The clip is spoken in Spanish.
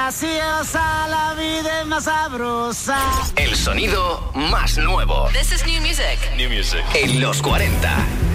graciosa, la vida es más sabrosa. El sonido más nuevo. This is new music. En los 40.